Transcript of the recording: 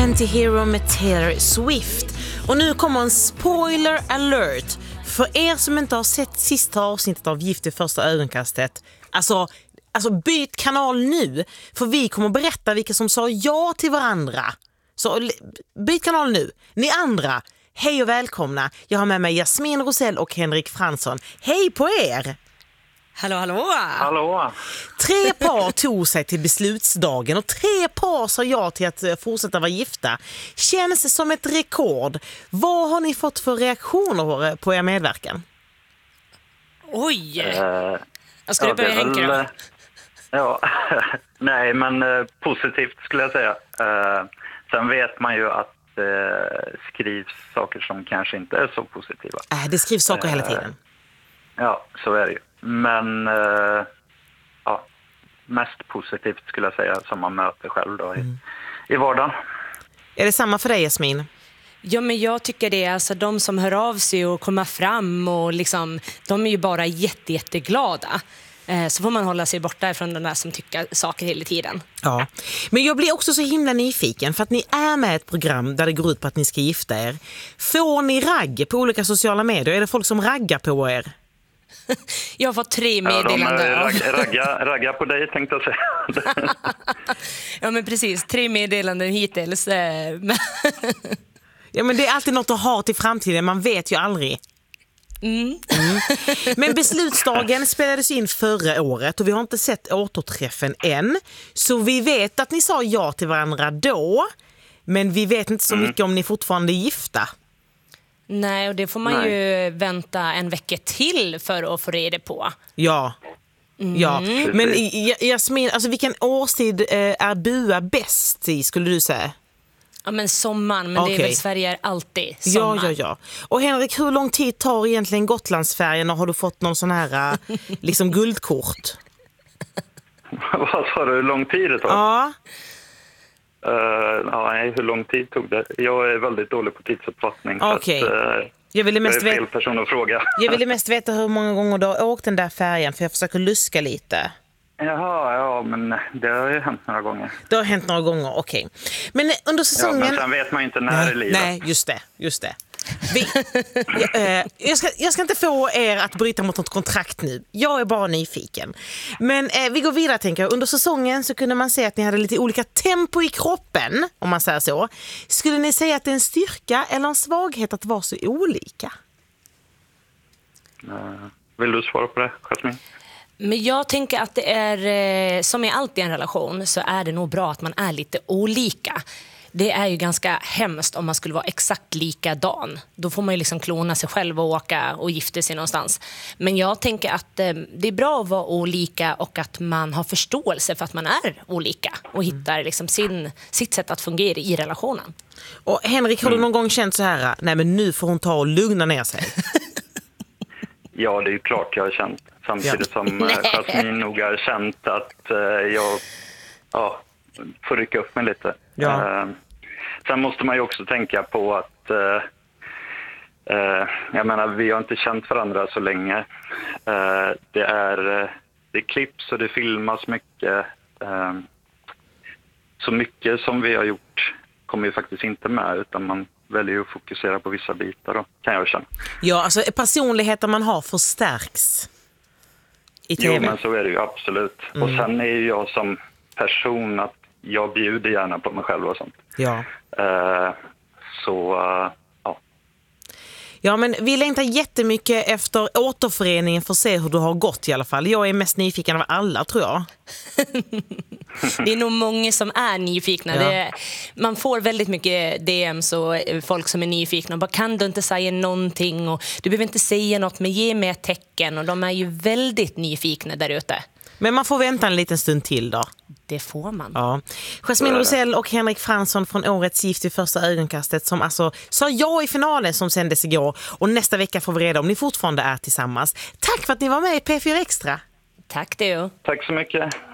Antihero med Taylor Swift. Och nu kommer en spoiler alert. För er som inte har sett sista avsnittet av Gift i första ögonkastet, alltså byt kanal nu. För vi kommer berätta vilka som sa ja till varandra. Så byt kanal nu. Ni andra, hej och välkomna. Jag har med mig Jasmin Rosell och Henrik Fransson. Hej på er! Hallå, hallå! Hallå! 3 par tog sig till beslutsdagen och 3 par sa ja till att fortsätta vara gifta. Känns som ett rekord. Vad har ni fått för reaktioner på er medverkan? Oj! Jag skulle börja Henke då. Ja, nej men positivt skulle jag säga. Sen vet man ju att skrivs saker som kanske inte är så positiva. Det skrivs saker hela tiden. Ja, så är det ju. Men ja, mest positivt skulle jag säga som man möter själv då i vardagen. Är det samma för dig, Jasmin? Ja, men jag tycker det är alltså de som hör av sig och kommer fram och liksom, de är ju bara jätteglada. Så får man hålla sig borta från den där som tycker saker hela tiden. Ja, men jag blir också så himla nyfiken för att ni är med ett program där det går ut på att ni ska gifta er. Får ni ragg på olika sociala medier? Är det folk som raggar på er? Jag har fått 3 meddelanden. Ja, ragga på dig tänkte jag säga. Ja, men precis. 3 meddelanden hittills. Ja, men det är alltid något att ha till framtiden. Man vet ju aldrig. Men beslutsdagen spelades in förra året och vi har inte sett återträffen än. Så vi vet att ni sa ja till varandra då. Men vi vet inte så mycket om ni fortfarande är gifta. Nej, och det får man ju vänta en vecka till för att få reda på. Ja. Ja, men Jasmin, alltså vilken årstid är bua bäst i, skulle du säga? Ja, men sommaren, men det är väl Sverige är alltid sommar. Ja. Och Henrik, hur lång tid tar egentligen Gotlandsfärjan och har du fått någon sån här liksom guldkort? Vad sa du, hur lång tid det tar? Ja. Nej, hur lång tid tog det? Jag är väldigt dålig på tidsuppfattning. Okej. Jag är fel person att fråga. Jag ville mest veta hur många gånger du har åkt den där färjan, för jag försöker luska lite. Jaha, ja, men det har ju hänt några gånger. Det har hänt några gånger, okej. Men under säsongen... Ja, men sen vet man ju inte när i livet. Nej, just det. Jag ska inte få er att bryta mot något kontrakt nu. Jag är bara nyfiken. Men vi går vidare, tänker jag. Under säsongen så kunde man se att ni hade lite olika tempo i kroppen, om man säger så. Skulle ni säga att det är en styrka eller en svaghet att vara så olika? Vill du svara på det, Jasmin? Men jag tänker att det är, som i allt i en relation, så är det nog bra att man är lite olika. Det är ju ganska hemskt om man skulle vara exakt likadan. Då får man ju liksom klona sig själv och åka och gifta sig någonstans. Men jag tänker att det är bra att vara olika och att man har förståelse för att man är olika och hittar liksom sitt sätt att fungera i relationen. Och Henrik, har du någon gång känt så här, nej men nu får hon ta och lugna ner sig? Ja, det är ju klart jag har känt. Samtidigt som Jasmin nog har känt att jag får rycka upp mig lite. Ja. Sen måste man ju också tänka på att jag menar, vi har inte känt varandra så länge. Det klipps och det filmas mycket. Så mycket som vi har gjort kommer ju faktiskt inte med, utan man väljer att fokusera på vissa bitar då, kan jag känna. Ja, alltså personligheten man har förstärks i TV. Jo, men så är det ju absolut. Och sen är ju jag som person att jag bjuder gärna på mig själv och sånt. Ja. Ja. Ja, men vi längtar jättemycket efter återföreningen för att se hur du har gått i alla fall. Jag är mest nyfiken av alla, tror jag. Det är nog många som är nyfikna. Ja. Man får väldigt mycket DMs och folk som är nyfikna. Bara, kan du inte säga någonting? Och du behöver inte säga något, men ge mig ett tecken. Och de är ju väldigt nyfikna där ute. Men man får vänta en liten stund till då. Det får man. Ja. Jasmin Rosell och Henrik Fransson från årets Gift i första ögonkastet som alltså sa ja i finalen som sändes igår. Och nästa vecka får vi reda om ni fortfarande är tillsammans. Tack för att ni var med i P4 Extra. Tack du. Tack så mycket.